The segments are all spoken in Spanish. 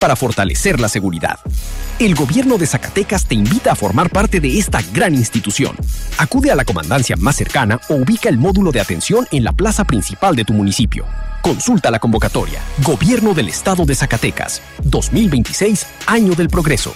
para fortalecer la seguridad. El gobierno de Zacatecas te invita a formar parte de esta gran institución. Acude a la comandancia más cercana o ubica el módulo de atención en la plaza principal de tu municipio. Consulta la convocatoria. Gobierno del Estado de Zacatecas. 2026, Año del Progreso.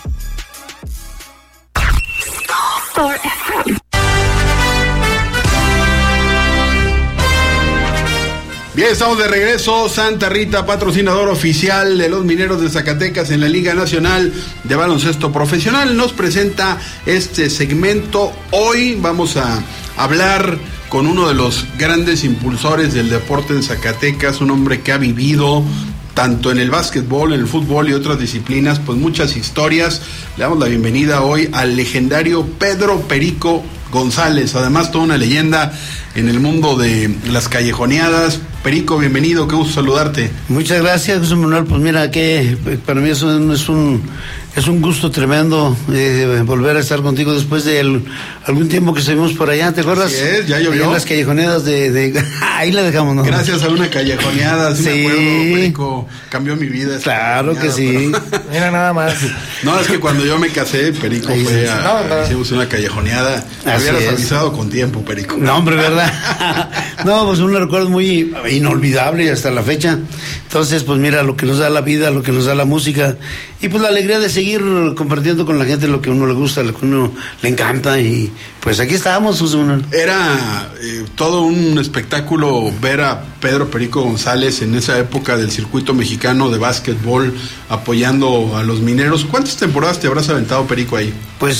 Bien, estamos de regreso. Santa Rita, patrocinador oficial de los Mineros de Zacatecas en la Liga Nacional de Baloncesto Profesional, nos presenta este segmento. Hoy vamos a hablar con uno de los grandes impulsores del deporte en Zacatecas, un hombre que ha vivido tanto en el básquetbol, en el fútbol y otras disciplinas, pues muchas historias. Le damos la bienvenida hoy al legendario Pedro Perico González, además toda una leyenda en el mundo de las callejoneadas. Perico, bienvenido, qué gusto saludarte. Muchas gracias, José Manuel. Pues mira, que para mí eso es un gusto tremendo volver a estar contigo después de algún tiempo que estuvimos por allá, ¿te acuerdas? Sí, ya llovió. En las callejoneadas ahí la dejamos, ¿no? Gracias a una callejoneada, sí me acuerdo, Perico, cambió mi vida. Claro que sí. Pero... Mira nada más. No, es que cuando yo me casé, Perico hicimos una callejoneada. Me hubieras avisado con tiempo, Perico. No, hombre, ¿verdad? No, pues un recuerdo muy inolvidable hasta la fecha. Entonces, pues mira, lo que nos da la vida, lo que nos da la música y pues la alegría de seguir compartiendo con la gente lo que a uno le gusta, lo que a uno le encanta, y pues aquí estábamos, José Manuel. Era todo un espectáculo ver a Pedro Perico González en esa época del circuito mexicano de básquetbol apoyando a los Mineros. ¿Cuántas temporadas te habrás aventado, Perico, ahí? Pues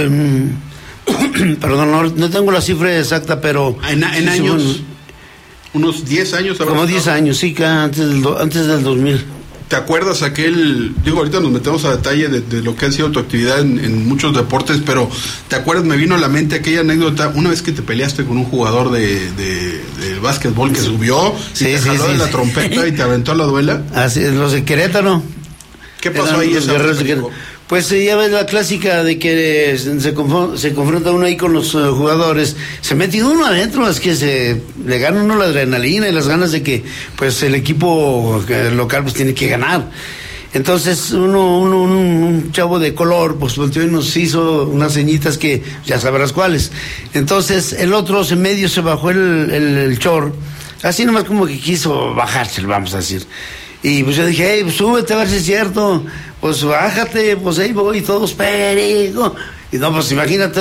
perdón, no tengo la cifra exacta, pero en años, unos 10 años. Como 10 años, sí, antes del 2000. ¿Te acuerdas ahorita nos metemos a detalle de lo que ha sido tu actividad en muchos deportes, pero ¿te acuerdas? Me vino a la mente aquella anécdota, una vez que te peleaste con un jugador de básquetbol que subió y te jaló de la trompeta y te aventó a la duela. Así es, los de Querétaro. ¿Qué pasó ahí? Pues ya ves la clásica de que se confronta uno ahí con los jugadores, se mete uno adentro, es que le gana uno la adrenalina y las ganas de que pues el equipo local pues tiene que ganar. Entonces un chavo de color pues volteó y nos hizo unas ceñitas que ya sabrás cuáles. Entonces el otro en medio se bajó el short, así nomás como que quiso bajarse, vamos a decir. Y pues yo dije, hey, pues súbete a ver si es cierto. Pues bájate, pues ahí voy, todos, Perico. Y no, pues imagínate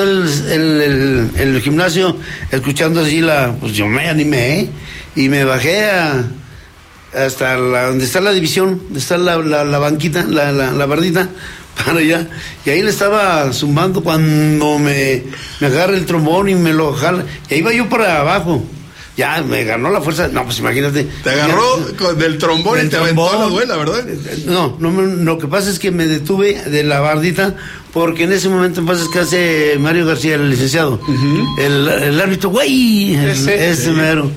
el gimnasio escuchando así pues yo me animé, y me bajé hasta donde está la división, donde está la banquita, la bardita, para allá. Y ahí le estaba zumbando cuando me agarra el trombón y me lo jala. Y ahí iba yo para abajo. Ya me ganó la fuerza. No, pues imagínate. Te agarró del trombón y te aventó a la duela, ¿verdad? No, lo que pasa es que me detuve de la bardita, porque en ese momento pasa que hace Mario García, el licenciado, el árbitro, güey, ese mero.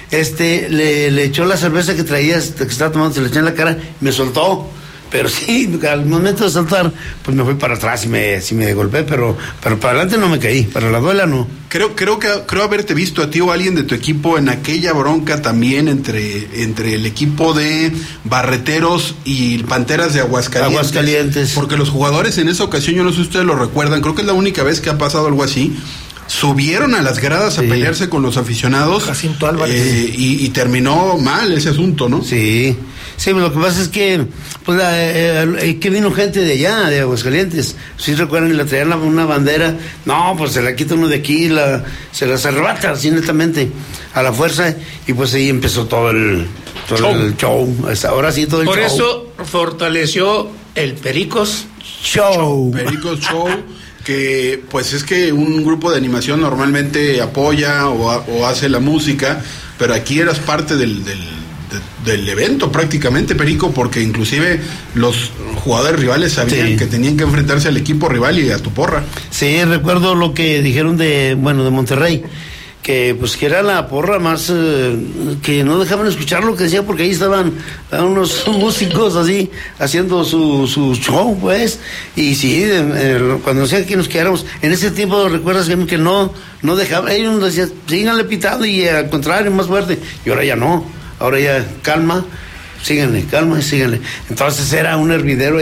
Le echó la cerveza que traía, que estaba tomando, se le echó en la cara, y me soltó. Pero sí, al momento de saltar, pues me fui para atrás y me golpeé, pero para adelante no me caí, para la duela no. Creo haberte visto a ti o a alguien de tu equipo en aquella bronca también entre el equipo de Barreteros y Panteras de Aguascalientes. Porque los jugadores en esa ocasión, yo no sé si ustedes lo recuerdan, creo que es la única vez que ha pasado algo así. Subieron a las gradas a pelearse con los aficionados. Jacinto Álvarez. Y terminó mal ese asunto, ¿no? Sí, lo que pasa es que pues que vino gente de allá, de Aguascalientes. Si recuerdan, le traían una bandera. No, pues se la quita uno de aquí, se las arrebata así netamente a la fuerza, y pues ahí empezó todo el show. Ahora sí, todo el show. Por eso fortaleció el Pericos Show. Pericos Show. Que pues es que un grupo de animación normalmente apoya o hace la música, pero aquí eras parte del evento prácticamente, Perico, porque inclusive los jugadores rivales sabían que tenían que enfrentarse al equipo rival y a tu porra. Sí, recuerdo lo que dijeron de Monterrey, que pues que era la porra más que no dejaban escuchar lo que decía, porque ahí estaban unos músicos así haciendo su show, pues. Y sí, cuando decían que nos quedáramos en ese tiempo, recuerdas que no dejaban, ellos nos decían síganle pitando, y al contrario, más fuerte. Y ahora ya no, ahora ya calma. síganle, calma y síganle. Entonces era un hervidero